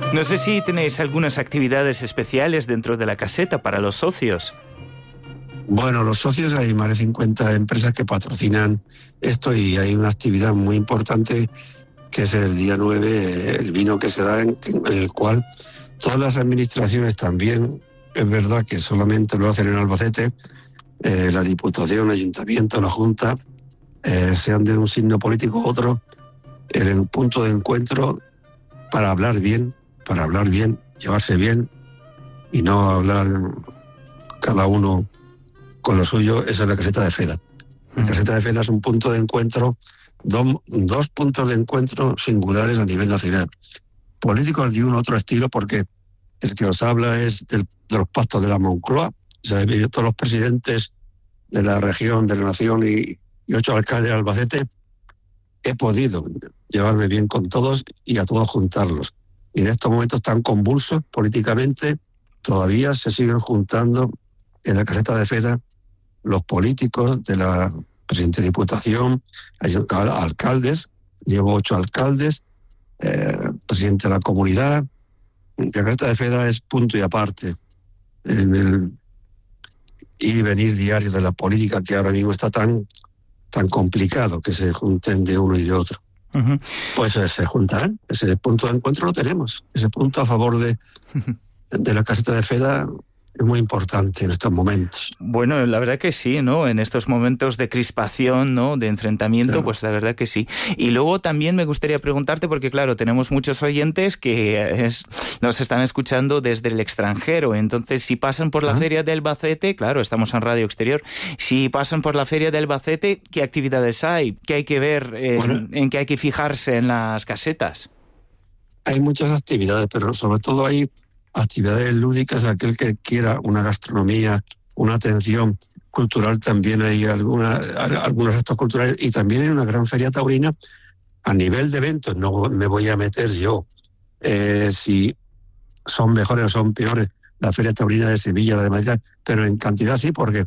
No sé si tenéis algunas actividades especiales dentro de la caseta para los socios. Bueno, los socios, hay más de 50 empresas que patrocinan esto y hay una actividad muy importante que es el día 9, el vino que se da en el cual todas las administraciones también, es verdad que solamente lo hacen en Albacete, la Diputación, el Ayuntamiento, la Junta, sean de un signo político u otro, el punto de encuentro para hablar bien, llevarse bien y no hablar cada uno con lo suyo. Esa es la caseta de Feda. La caseta de Feda es un punto de encuentro, dos puntos de encuentro singulares a nivel nacional. Políticos de un otro estilo, porque el que os habla es de los pactos de la Moncloa. O sea, yo todos los presidentes de la región, de la nación y 8 alcaldes de Albacete, he podido llevarme bien con todos y a todos juntarlos. Y en estos momentos tan convulsos políticamente, todavía se siguen juntando en la caseta de Feda los políticos de la presidente de Diputación, alcaldes, llevo 8 alcaldes, presidente de la comunidad. La caseta de Feda es punto y aparte en el ir y venir diario de la política, que ahora mismo está tan complicado que se junten de uno y de otro. Uh-huh. Pues se juntarán, ese punto de encuentro lo tenemos, ese punto a favor de la caseta de Feda es muy importante en estos momentos. Bueno, la verdad que sí, ¿no? En estos momentos de crispación, ¿no? De enfrentamiento, claro. Pues la verdad que sí. Y luego también me gustaría preguntarte, porque claro, tenemos muchos oyentes que nos están escuchando desde el extranjero. Entonces, si pasan por la Feria de Albacete, claro, estamos en Radio Exterior, si pasan por la Feria de Albacete, ¿qué actividades hay? ¿Qué hay que ver? ¿En qué hay que fijarse en las casetas? Hay muchas actividades, pero sobre todo hay actividades lúdicas. Aquel que quiera una gastronomía, una atención cultural, también hay algunos actos culturales, y también hay una gran feria taurina a nivel de eventos. No me voy a meter yo si son mejores o son peores la feria taurina de Sevilla, la de Madrid, pero en cantidad sí, porque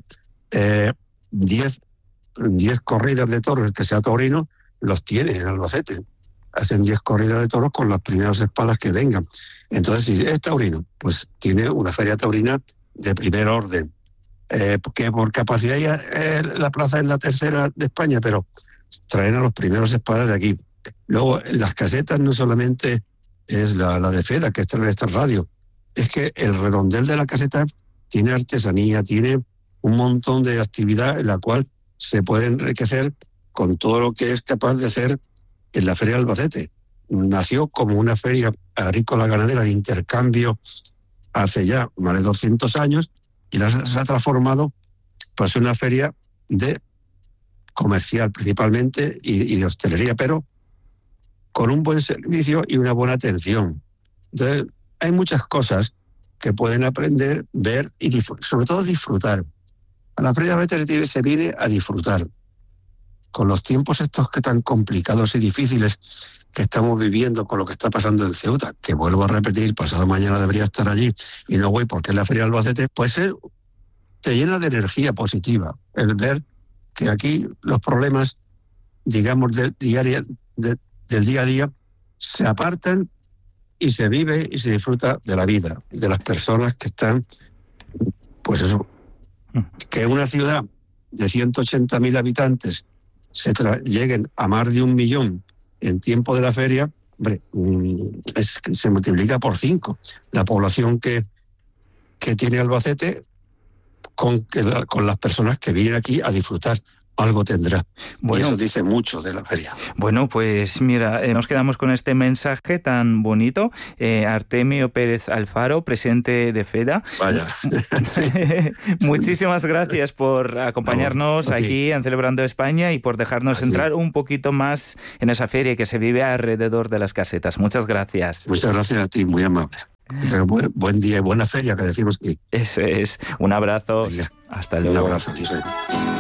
10 corridas de toros, el que sea taurino, los tiene en Albacete. Hacen 10 corridas de toros con las primeras espadas que vengan. Entonces, si es taurino, pues tiene una feria taurina de primer orden. Que por capacidad la plaza es la tercera de España, pero traen a los primeros espadas de aquí. Luego, las casetas no solamente es la de Feda, que está en esta radio, es que el redondel de la caseta tiene artesanía, tiene un montón de actividad en la cual se puede enriquecer con todo lo que es capaz de hacer en la Feria de Albacete. Nació como una feria agrícola ganadera de intercambio hace ya más de 200 años y se ha transformado pues en una feria de comercial principalmente y de hostelería, pero con un buen servicio y una buena atención. Entonces, hay muchas cosas que pueden aprender, ver y sobre todo disfrutar. A la Feria de Albacete se viene a disfrutar. Con los tiempos estos que tan complicados y difíciles que estamos viviendo, con lo que está pasando en Ceuta, que vuelvo a repetir, pasado mañana debería estar allí y no voy porque es la Feria de Albacete, pues te llena de energía positiva el ver que aquí los problemas, digamos, del día a día se apartan y se vive y se disfruta de la vida, de las personas que están, pues eso, que en una ciudad de 180.000 habitantes lleguen a más de 1 millón en tiempo de la feria, hombre, se multiplica por 5 la población que tiene Albacete con las personas que vienen aquí a disfrutar. Algo tendrá. Bueno, y eso dice mucho de la feria. Bueno, pues mira, nos quedamos con este mensaje tan bonito. Artemio Pérez Alfaro, presidente de Feda. Vaya. Muchísimas gracias por acompañarnos aquí en Celebrando España y por dejarnos entrar un poquito más en esa feria que se vive alrededor de las casetas. Muchas gracias. Muchas gracias a ti, muy amable. Buen día y buena feria, que decimos aquí. Eso es. Un abrazo. Venga. Hasta luego. Un abrazo. Sí.